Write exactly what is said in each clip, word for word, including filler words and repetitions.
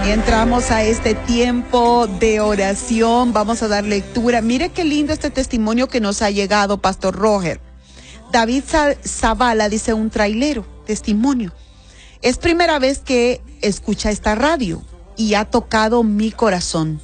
Y entramos a este tiempo de oración. Vamos a dar lectura. Mire qué lindo este testimonio que nos ha llegado, Pastor Roger. David Zavala dice: un trailero, testimonio. Es primera vez que escucha esta radio y ha tocado mi corazón.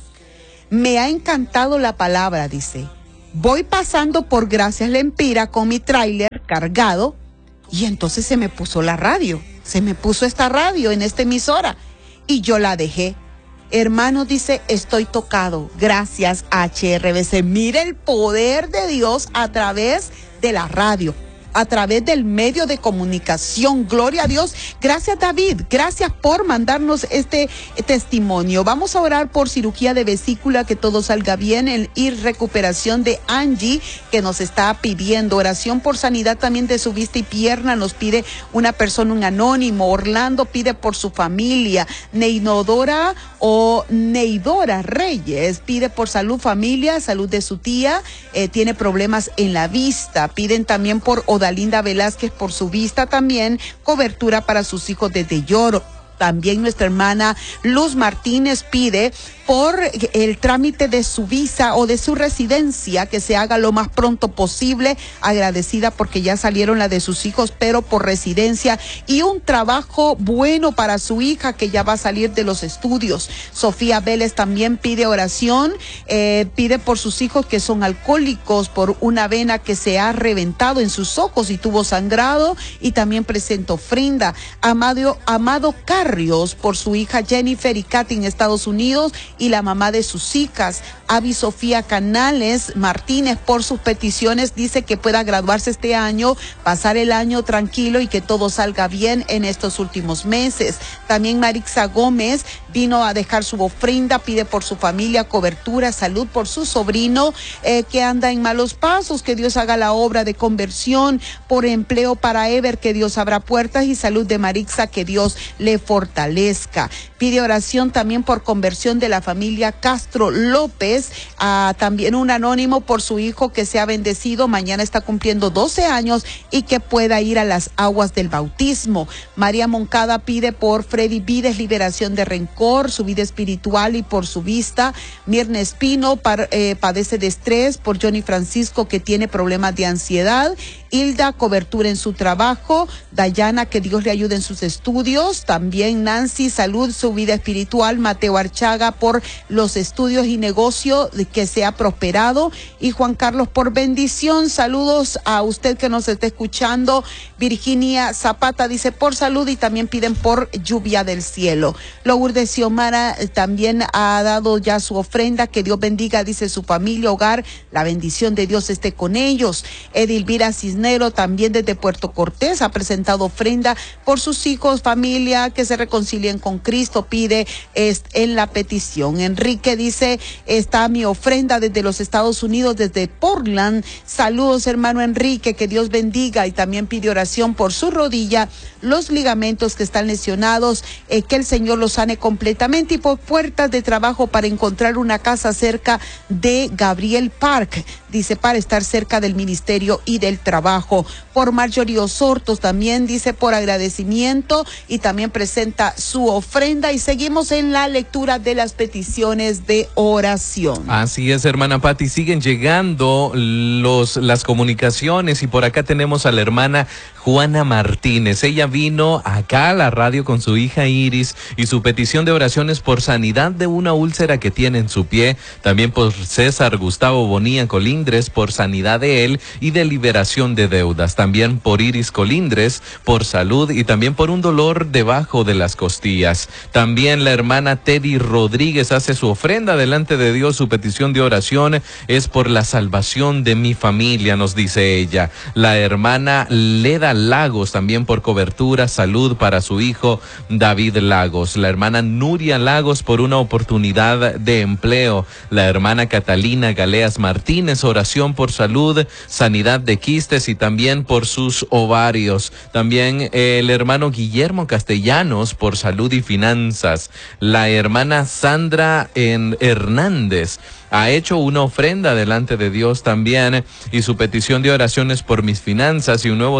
Me ha encantado la palabra, dice. Voy pasando por Gracias Lempira con mi tráiler cargado y entonces se me puso la radio. Se me puso esta radio en esta emisora y yo la dejé. Hermano, dice, estoy tocado. Gracias, H R B C. Mire el poder de Dios a través de la radio, a través del medio de comunicación. Gloria a Dios. Gracias, David. Gracias por mandarnos este testimonio. Vamos a orar por cirugía de vesícula, que todo salga bien, el, y recuperación de Angie, que nos está pidiendo oración por sanidad también de su vista y pierna. Nos pide una persona, un anónimo. Orlando pide por su familia. Neidora o Neidora Reyes pide por salud, familia, salud de su tía. Eh, tiene problemas en la vista. Piden también por Odalinda Velázquez por su vista, también cobertura para sus hijos desde Lloro. También nuestra hermana Luz Martínez pide por el trámite de su visa o de su residencia, que se haga lo más pronto posible, agradecida porque ya salieron la de sus hijos, pero por residencia, y un trabajo bueno para su hija que ya va a salir de los estudios. Sofía Vélez también pide oración, eh, pide por sus hijos que son alcohólicos, por una vena que se ha reventado en sus ojos y tuvo sangrado, y también presenta ofrenda. Amado, Amado Carrios por su hija Jennifer y Katy en Estados Unidos, y la mamá de sus hijas. Avi Sofía Canales Martínez por sus peticiones, dice que pueda graduarse este año, pasar el año tranquilo y que todo salga bien en estos últimos meses. También Marixa Gómez vino a dejar su ofrenda, pide por su familia cobertura, salud por su sobrino eh, que anda en malos pasos, que Dios haga la obra de conversión, por empleo para Ever, que Dios abra puertas, y salud de Marixa, que Dios le fortalezca. Pide oración también por conversión de la familia Castro López, a también un anónimo por su hijo que sea bendecido, mañana está cumpliendo doce años y que pueda ir a las aguas del bautismo. María Moncada pide por Freddy Vides liberación de rencor, su vida espiritual y por su vista. Mirna Espino par, eh, padece de estrés, por Johnny Francisco que tiene problemas de ansiedad. Hilda, cobertura en su trabajo. Dayana, que Dios le ayude en sus estudios. También Nancy, salud, su vida espiritual. Mateo Archaga por los estudios y negocio, que sea prosperado. Y Juan Carlos por bendición. Saludos a usted que nos está escuchando. Virginia Zapata dice por salud, y también piden por lluvia del cielo. Lourdes Xiomara también ha dado ya su ofrenda, que Dios bendiga, dice, su familia, hogar, la bendición de Dios esté con ellos. Edilvira Cisnero también desde Puerto Cortés ha presentado ofrenda por sus hijos, familia, que se reconcilien con Cristo, pide es, en la petición. Enrique dice, está mi ofrenda desde los Estados Unidos, desde Portland. Saludos, hermano Enrique, que Dios bendiga, y también pide oración por su rodilla, los ligamentos que están lesionados, eh, que el Señor los sane completamente, y por puertas de trabajo para encontrar una casa cerca de Gabriel Park, dice, para estar cerca del ministerio y del trabajo. Por Marjorie Osortos también dice por agradecimiento, y también presenta su ofrenda, y seguimos en la lectura de las peticiones de oración. Así es, hermana Pati, siguen llegando los las comunicaciones, y por acá tenemos a la hermana Juana Martínez. Ella vino acá a la radio con su hija Iris, y su petición de oraciones por sanidad de una úlcera que tiene en su pie, también por César Gustavo Bonilla Colindres, por sanidad de él y de liberación de deudas, también por Iris Colindres, por salud, y también por un dolor debajo de las costillas. También la hermana Teddy Rodríguez hace su ofrenda delante de Dios, su petición de oración es por la salvación de mi familia, nos dice ella. La hermana Leda Lagos también por cobertura, salud para su hijo David Lagos. La hermana Nuria Lagos por una oportunidad de empleo. La hermana Catalina Galeas Martínez, oración por salud, sanidad de quistes y también por sus ovarios. También el hermano Guillermo Castellanos por salud y finanzas. La hermana Sandra en Hernández ha hecho una ofrenda delante de Dios también, y su petición de oraciones por mis finanzas y un nuevo trabajo.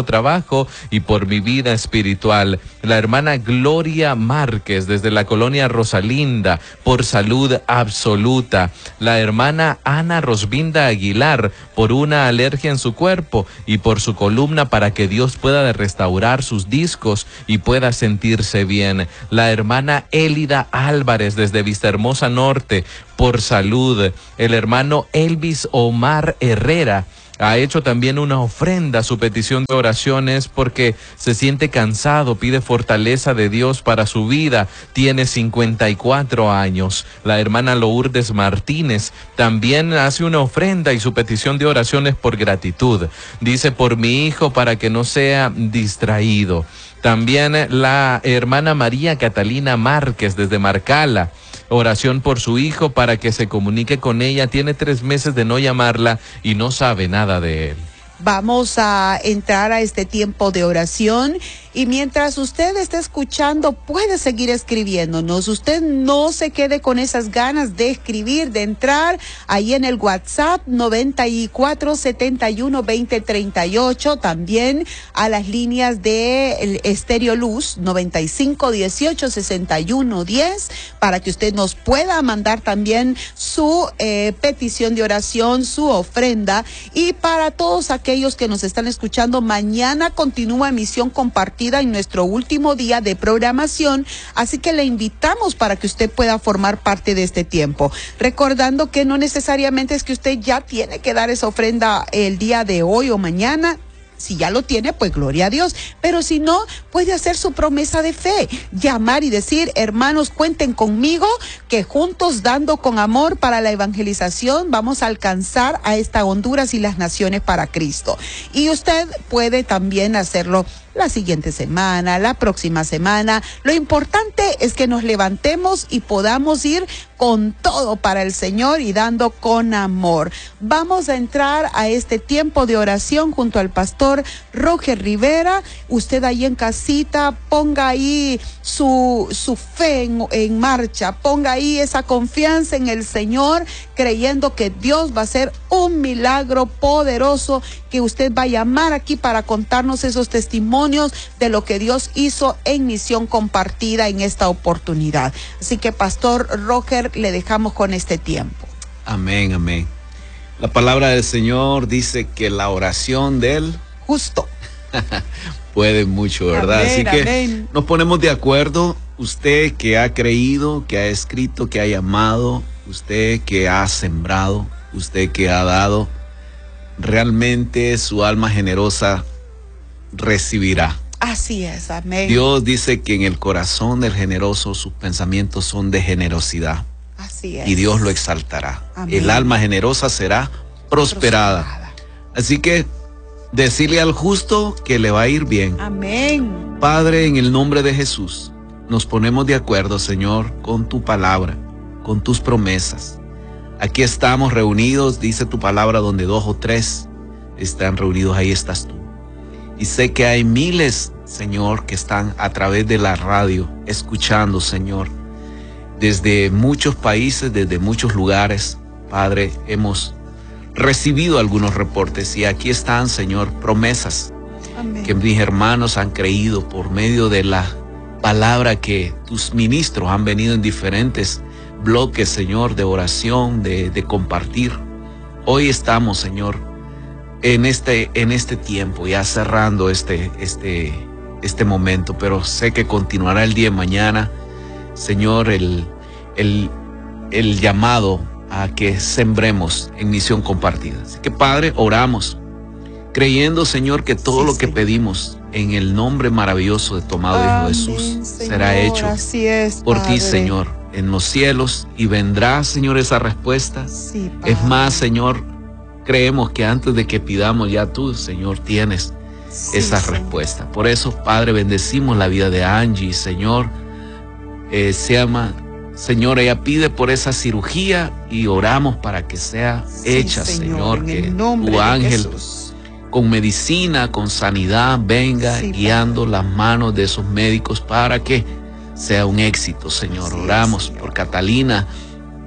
trabajo y por mi vida espiritual. La hermana Gloria Márquez desde la colonia Rosalinda, por salud absoluta. La hermana Ana Rosvinda Aguilar, por una alergia en su cuerpo y por su columna, para que Dios pueda restaurar sus discos y pueda sentirse bien. La hermana Élida Álvarez desde Vistahermosa Norte, por salud. El hermano Elvis Omar Herrera ha hecho también una ofrenda, su petición de oraciones porque se siente cansado, pide fortaleza de Dios para su vida, tiene cincuenta y cuatro años. La hermana Lourdes Martínez también hace una ofrenda y su petición de oraciones por gratitud. Dice: por mi hijo, para que no sea distraído. También la hermana María Catalina Márquez desde Marcala, oración por su hijo para que se comunique con ella. Tiene tres meses de no llamarla y no sabe nada de él. Vamos a entrar a este tiempo de oración y mientras usted esté escuchando puede seguir escribiéndonos. Usted no se quede con esas ganas de escribir, de entrar ahí en el WhatsApp noventa y cuatro setenta y uno veinte treinta y ocho, también a las líneas de Estéreo Luz noventa y cinco dieciocho sesenta y uno diez, para que usted nos pueda mandar también su eh, petición de oración, su ofrenda. Y para todos aquellos que nos están escuchando, mañana continúa Misión Compartida en nuestro último día de programación, así que le invitamos para que usted pueda formar parte de este tiempo, recordando que no necesariamente es que usted ya tiene que dar esa ofrenda el día de hoy o mañana. Si ya lo tiene, pues gloria a Dios, pero si no, puede hacer su promesa de fe, llamar y decir: hermanos, cuenten conmigo, que juntos, dando con amor para la evangelización, vamos a alcanzar a esta Honduras y las naciones para Cristo. Y usted puede también hacerlo la siguiente semana, la próxima semana. Lo importante es que nos levantemos y podamos ir con todo para el Señor y dando con amor. Vamos a entrar a este tiempo de oración junto al pastor Roger Rivera. Usted ahí en casita, ponga ahí su, su fe en, en marcha, ponga ahí esa confianza en el Señor, creyendo que Dios va a hacer un milagro poderoso, que usted va a llamar aquí para contarnos esos testimonios de lo que Dios hizo en Misión Compartida en esta oportunidad. Así que, pastor Roger, le dejamos con este tiempo. Amén, amén. La palabra del Señor dice que la oración del justo puede mucho, ¿verdad? Amén, Así que amén. Nos ponemos de acuerdo. Usted que ha creído, que ha escrito, que ha llamado, usted que ha sembrado, usted que ha dado, realmente su alma generosa recibirá. Así es, amén. Dios dice que en el corazón del generoso sus pensamientos son de generosidad. Así es. Y Dios lo exaltará. Amén. El alma generosa será prosperada. prosperada. Así que decirle al justo que le va a ir bien. Amén. Padre, en el nombre de Jesús, nos ponemos de acuerdo, Señor, con tu palabra, con tus promesas. Aquí estamos reunidos, dice tu palabra, donde dos o tres están reunidos, ahí estás tú. Y sé que hay miles, Señor, que están a través de la radio escuchando, Señor, desde muchos países, desde muchos lugares. Padre, hemos recibido algunos reportes y aquí están, Señor, promesas. Amén. Que mis hermanos han creído por medio de la palabra que tus ministros han venido en diferentes bloques, Señor, de oración, de, de compartir. Hoy estamos, Señor, en este, en este tiempo, ya cerrando este, este, este momento, pero sé que continuará el día de mañana, Señor, el, el, el llamado a que sembremos en Misión Compartida. Así que, Padre, oramos, creyendo, Señor, que todo sí, lo que Señor. pedimos en el nombre maravilloso de tu amado Hijo Jesús, Señor, será hecho así es, por Padre. ti, Señor, en los cielos, y vendrá, Señor, esa respuesta. Sí, es más, Señor, creemos que antes de que pidamos, ya tú, Señor, tienes sí, esa Señor. respuesta. Por eso, Padre, bendecimos la vida de Angie, Señor. Eh, se llama, Señor, ella pide por esa cirugía y oramos para que sea sí, hecha, Señor, Señor, que tu ángel Jesús. Con medicina, con sanidad, venga sí, guiando Padre. las manos de esos médicos para que sea un éxito, Señor. Sí, Oramos Señor. por Catalina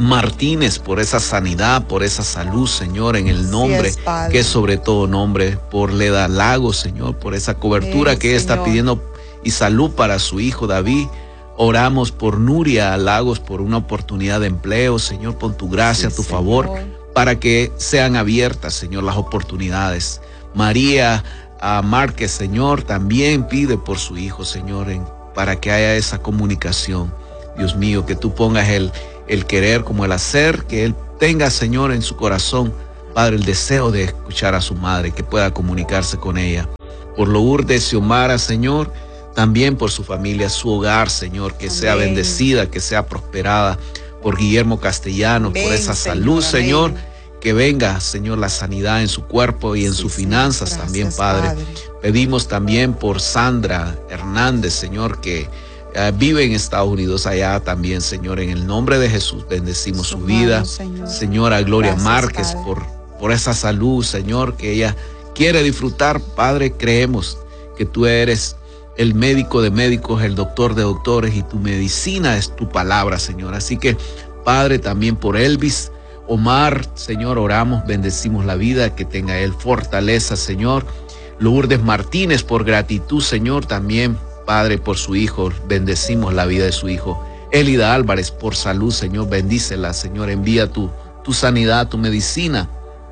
Martínez por esa sanidad, por esa salud, Señor, en el nombre es, que es sobre todo nombre, por Leda Lagos, Señor, por esa cobertura Amén, que ella Señor. está pidiendo y salud para su hijo David. Oramos por Nuria Lagos, por una oportunidad de empleo, Señor, por tu gracia, Sí, tu Señor. favor, para que sean abiertas, Señor, las oportunidades. María a Márquez, Señor, también pide por su hijo, Señor, en, para que haya esa comunicación. Dios mío, que tú pongas el, el querer como el hacer, que él tenga, Señor, en su corazón, Padre, el deseo de escuchar a su madre, que pueda comunicarse con ella. Por Lourdes Xiomara, Señor, también por su familia, su hogar, Señor, que sea Amén. bendecida, que sea prosperada. Por Guillermo Castellano, Amén, por esa Señor, salud, amén. Señor, que venga, Señor, la sanidad en su cuerpo y en Sí, sus Señor, finanzas gracias, también, Padre. Padre. Pedimos también por Sandra Hernández, Señor, que eh, vive en Estados Unidos, allá también, Señor, en el nombre de Jesús, bendecimos Su su vida. mano, Señor. Señora Gloria Gracias, Márquez, Padre. por, por esa salud, Señor, que ella quiere disfrutar, Padre. Creemos que tú eres el médico de médicos, el doctor de doctores, y tu medicina es tu palabra, Señor. Así que, Padre, también por Elvis Omar, Señor, oramos, bendecimos la vida, que tenga él fortaleza, Señor. Lourdes Martínez, por gratitud, Señor, también, Padre, por su hijo, bendecimos la vida de su hijo. Elida Álvarez, por salud, Señor, bendícela, Señor, envía tu, tu sanidad, tu medicina.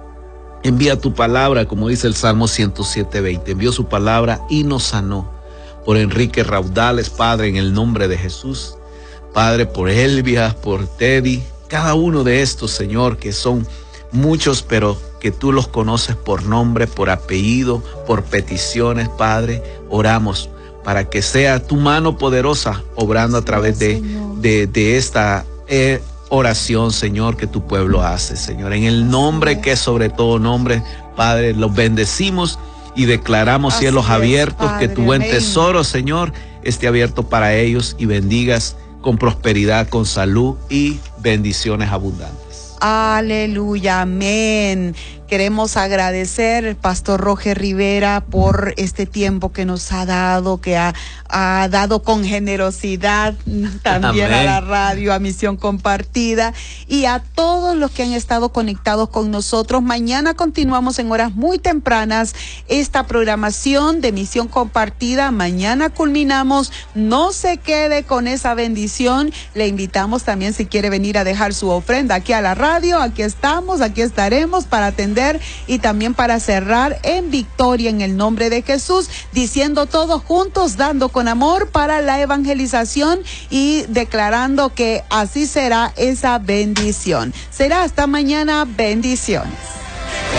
Envía tu palabra, como dice el Salmo ciento siete, veinte. Envió su palabra y nos sanó. Por Enrique Raudales, Padre, en el nombre de Jesús. Padre, por Elvia, por Teddy, cada uno de estos, Señor, que son muchos, pero que tú los conoces por nombre, por apellido, por peticiones, Padre. Oramos para que sea tu mano poderosa obrando a través de, de, de esta eh, oración, Señor, que tu pueblo hace, Señor. En el nombre que es sobre todo nombre, Padre, los bendecimos y declaramos Así cielos es, abiertos, Padre, que tu buen amén. tesoro, Señor, esté abierto para ellos y bendigas con prosperidad, con salud y bendiciones abundantes. Aleluya, amén. Queremos agradecer, Pastor Roger Rivera, por este tiempo que nos ha dado, que ha, ha dado con generosidad también Amén. a la radio, a Misión Compartida, y a todos los que han estado conectados con nosotros. Mañana continuamos en horas muy tempranas esta programación de Misión Compartida. Mañana culminamos. No se quede con esa bendición. Le invitamos también, si quiere venir a dejar su ofrenda aquí a la radio. Aquí estamos, aquí estaremos para atender y también para cerrar en victoria en el nombre de Jesús, diciendo todos juntos, dando con amor para la evangelización y declarando que así será esa bendición. Será hasta mañana. Bendiciones.